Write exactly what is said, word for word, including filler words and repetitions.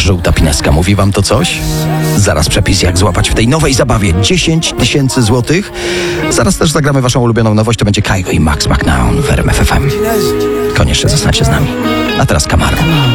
żółta pineska. Mówi wam to coś? Zaraz przepis, jak złapać w tej nowej zabawie dziesięć tysięcy złotych. Zaraz też zagramy waszą ulubioną nowość. To będzie Kygo i Max McNown w R M F F M. Koniecznie zostańcie z nami. A teraz Camaro.